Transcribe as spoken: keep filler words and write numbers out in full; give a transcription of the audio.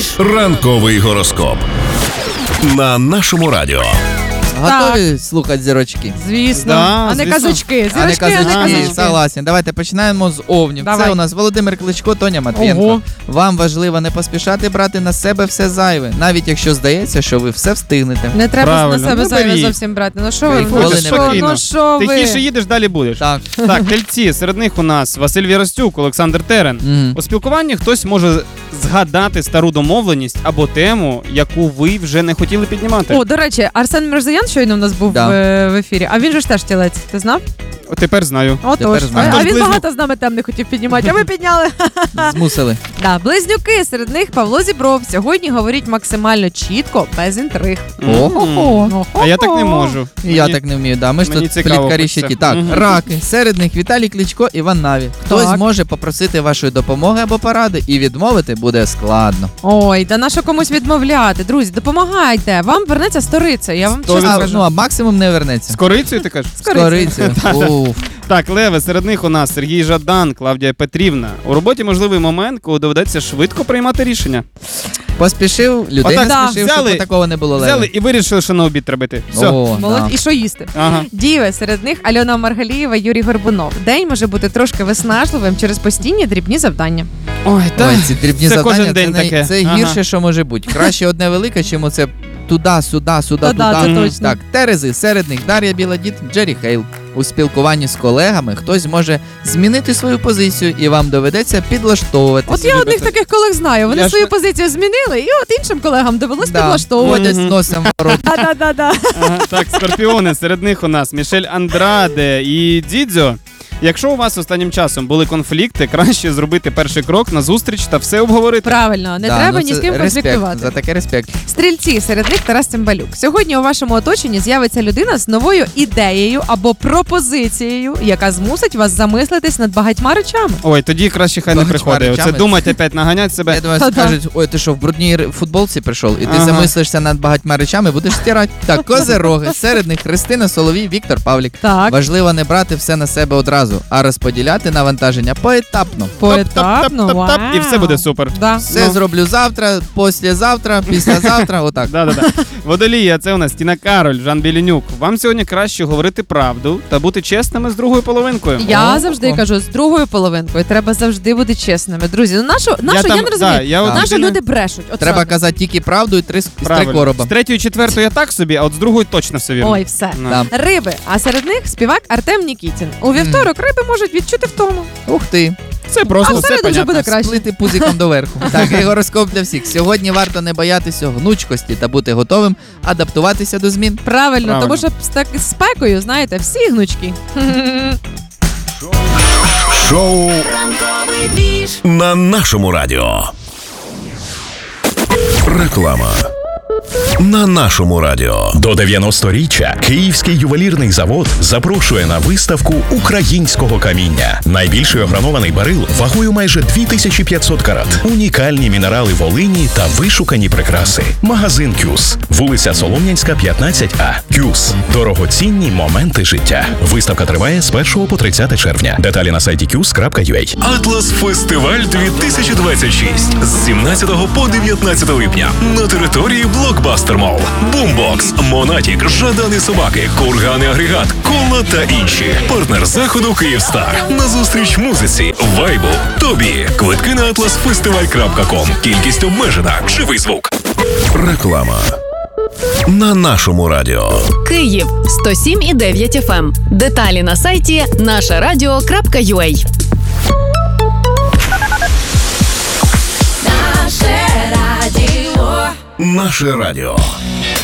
Ранковий гороскоп на нашому радіо. Готові слухати зірочки? Звісно, Да, а не звісно. казочки. А не Зірочки, а не казочки, казочки. согласен. Давайте починаємо з овнів. Давай. Це у нас Володимир Кличко, Тоня Матвієнко. Ого. Вам важливо не поспішати брати на себе все зайве, навіть якщо здається, що ви все встигнете. Не треба Правильно. на себе Ну, зайве беріть. зовсім брати. Ну що ви? Ніколи Ну не що, беріть. ну що ви? Тихіше їдеш, далі будеш. Так. Так, тельці, серед них у нас Василь Вірастюк, Олександр Терен. Мгм. У спілкуванні хтось може згадати стару домовленість або тему, яку ви вже не хотіли піднімати. О, до речі, Арсен Мірзоян щойно у нас був Да. в, в ефірі, а він же ж теж тілець, ти знав? От тепер знаю. Отож. знаю. А Хтось він близнюк. багато з нами тем не хотів піднімати, а ви підняли. Змусили. Да, близнюки, серед них Павло Зібров. Сьогодні говорить максимально чітко, без інтриг. Ого. А я так не можу. І я Мені- так не вмію, да. Ми ж мені тут цікаво пліткарі хоч ще це. ті. Так, Мгм. раки. Серед них Віталій Кличко, Іван Наві. Хтось Так. може попросити вашої допомоги або поради, і відмовити буде складно. Ой, да на що комусь відмовляти? Друзі, допомагайте. Вам вернеться сториця, я вам Сто чесно А, кажу. ну, а максимум не вернеться. З корицею ти кажеш? З корицею. Скорицею. Уф. Так, леви, серед них у нас Сергій Жадан, Клавдія Петрівна. У роботі можливий момент, коли доведеться швидко приймати рішення. Поспішив, людей Отак, не да, спішив, взяли- щоб такого не було. Взяли Леви. і вирішили, що на обід треба йти. Все. О, Молодь. да. І що їсти? Ага. Діви, серед них Альона Маргалієва, Юрій Горбунов. День може бути трошки виснажливим через постійні дрібні завдання. Ой, так. Ой, ці дрібні Це завдання, кожен день це, най- таке. це Ага. гірше, що може бути. Краще одне велике, чим оце туди, сюди, сюди, Та-да, туди. це Мгм. точно. Так, терези, серед них Дар'я Білодід, Джері Хейл. У спілкуванні з колегами хтось може змінити свою позицію, і вам доведеться підлаштовуватися. От я одних таких колег знаю. Вони Я ж свою не- позицію змінили, і от іншим колегам довелось Да, підлаштовувати. водять Мгм. носом в рот. Да-да-да-да. Ага, так, скорпіони, серед них у нас Мішель Андраде і Дідзьо. Якщо у вас останнім часом були конфлікти, краще зробити перший крок на зустріч та все обговорити. Правильно, не Да, треба ну ні з це ким респект, конфліктувати. За таке респект. Стрільці, серед них Тарас Цимбалюк. Сьогодні у вашому оточенні з'явиться людина з новою ідеєю або пропозицією, яка змусить вас замислитись над багатьма речами. Ой, тоді краще хай не Багатьма приходить. Оце речами. думати опять наганять себе. Я думаю, Та-да. скажуть, ой, ти що, в брудній ри- футболці прийшов, і ти Ага. замислишся над багатьма речами, будеш стирати. Так, козероги, серед них Христина Соловій, Віктор Павлік. Так, Важливо не брати все на себе одразу, а розподіляти навантаження поетапно. поетапно, Топ-топ-топ-топ-топ, і все буде вау. супер. Да. Все Ну. зроблю завтра, післязавтра, післязавтра, отак. Да-да-да. Водолія, це у нас Тіна Кароль, Жан Білінюк. Вам сьогодні краще говорити правду та бути чесними з другою половинкою. Я О, завжди о. кажу, з другою половинкою треба завжди бути чесними. Друзі, ну нащо, нащо я, там- не розумію, да, я от нащо людина- люди брешуть? От Треба саме. казати тільки правду і три, з- з три Правильно. короба. З третьою, четвертою я так собі, а от з другою точно все вірно. Ой, все. Ну. Да. Риби, а серед них співак Артем Нікітін. У вівторок риби можуть відчути втому. Ух ти. Це просто А все всередину вже понятно. буде краще. Сплити пузиком доверху. Так, і гороскоп для всіх. Сьогодні варто не боятися гнучкості та бути готовим адаптуватися до змін. Правильно, Правильно. тому що з так з спекою, знаєте, всі гнучки. Шоу на нашому радіо. Реклама на нашому радіо. До дев'яносторіччя Київський ювелірний завод запрошує на виставку українського каміння. Найбільший огранований берил вагою майже дві тисячі п'ятсот карат. Унікальні мінерали Волині та вишукані прикраси. Магазин «Кюс». Вулиця Солом'янська, п'ятнадцять А. «Кюс». Дорогоцінні моменти життя. Виставка триває з першого по тридцяте червня. Деталі на сайті кюс крапка ю а. Атлас Фестиваль дві тисячі двадцять шість з сімнадцятого по дев'ятнадцяте липня на території Блокбастер Молл. Бумбокс, Монатік, Жадан і Собаки, Курган і Агрегат, Кола та інші. Партнер заходу Київстар. Назустріч музиці, вайбу, тобі. Квитки на атлас фестиваль крапка ком. Кількість обмежена. Живий звук. Реклама на нашому радіо. Київ сто сім і дев'ять еф ем. Деталі на сайті наше радіо крапка ю а. Наше радіо.